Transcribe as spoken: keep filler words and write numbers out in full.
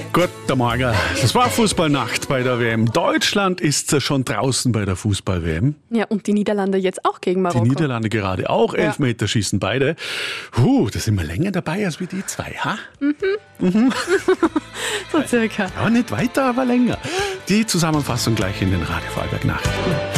Guten Morgen. Das war Fußballnacht bei der W M. Deutschland ist schon draußen bei der Fußball-W M. Ja, und die Niederlande jetzt auch gegen Marokko. Die Niederlande gerade auch. Ja. Elfmeterschießen beide. Huh, da sind wir länger dabei als wie die zwei, ha? So circa. Ja, nicht weiter, aber länger. Die Zusammenfassung gleich in den Radio Vorarlberg Nachrichten.